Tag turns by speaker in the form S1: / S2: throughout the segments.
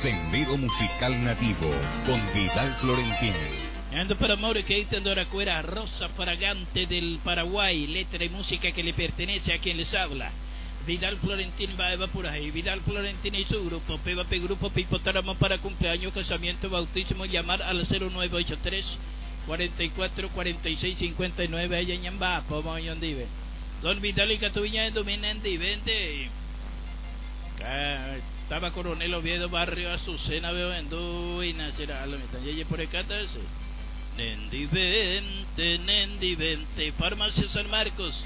S1: Sendero Musical Nativo con Vidal Florentín.
S2: Ando para amor que Itandora Cuera, Rosa Fragante del Paraguay, letra y música que le pertenece a quien les habla. Vidal Florentín va por ahí. Vidal Florentín y su grupo, Pevape Grupo Pipotáramo para cumpleaños, casamiento, bautismo, llamar al 0983 44 46 59 allá en Yamba, Pomo Yondive. Don Vidal y Catuña en Dominante, vente. Estaba Coronel Oviedo, barrio Azucena, veo en Duina, será la mitad, y por acá está ese. Nendi vente, Farmacia San Marcos,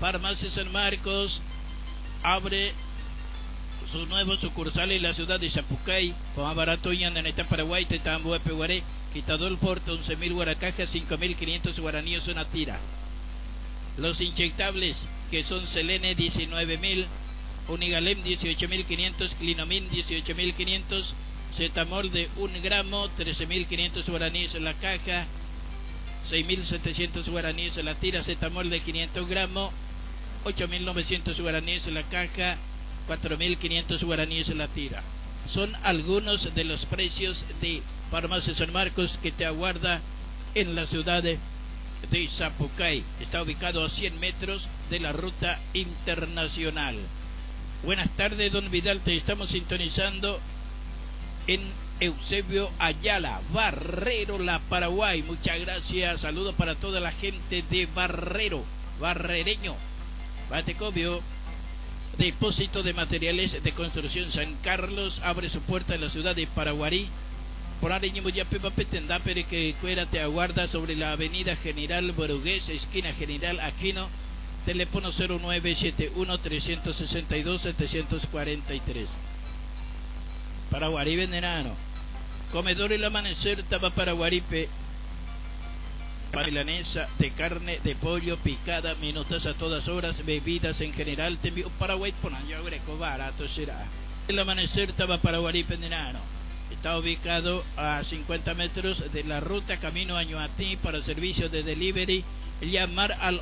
S2: abre su nuevo sucursal en la ciudad de Zapucay, con más barato y en esta Paraguay, Tetambo, Peguaré, Quitador Porto, 11.000 guaracajas, 5.500 guaraníes una tira. Los inyectables, que son Selene, 19.000, Unigalem, 18.500, Clinomin, 18.500, Cetamol de 1 gramo, 13.500 guaraníes en la caja, 6.700 guaraníes en la tira, Cetamol de 500 gramos, 8.900 guaraníes en la caja, 4.500 guaraníes en la tira. Son algunos de los precios de Farmacia San Marcos que te aguarda en la ciudad de Zapucay. Está ubicado a 100 metros de la ruta internacional. Buenas tardes, don Vidal, te estamos sintonizando en Eusebio Ayala, Barrero, la Paraguay. Muchas gracias, saludos para toda la gente de Barrero, barrereño. Batecobio, depósito de materiales de construcción San Carlos, abre su puerta en la ciudad de Paraguarí. Por Areñimo ya Pepa Petendapere que Cuera te aguarda sobre la avenida General Borugués, esquina General Aquino, teléfono 0971 362 743. Paraguarí Venderano, comedor El Amanecer, Taba Paraguaripe, milanesa de carne, de pollo, picada, minutas a todas horas, bebidas en general, te envío Paraguay, yo greco barato será. El Amanecer, Taba Paraguaripe Venderano. Está ubicado a 50 metros de la ruta Camino a Ñuatí para servicios de delivery. Llamar al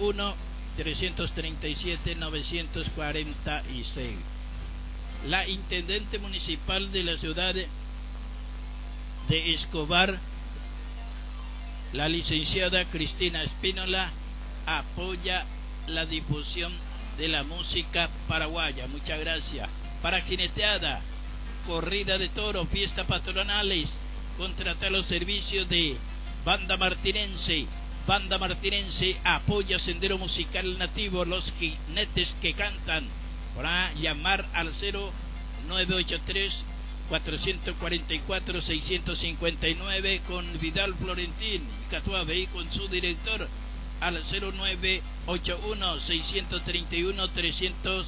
S2: 81-337-946. La intendente municipal de la ciudad de Escobar, la licenciada Cristina Espínola, apoya la difusión de la música paraguaya. Muchas gracias. Para jineteada, corrida de toro, fiestas patronales, contratar los servicios de Banda Martinense. Banda Martinense apoya Sendero Musical Nativo, los jinetes que cantan. Para llamar al 0983 444 659 con Vidal Florentín y Catuave y con su director al 0981 631 300